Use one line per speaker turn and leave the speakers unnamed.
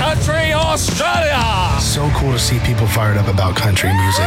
Country Australia.
So cool to see people fired up about country music.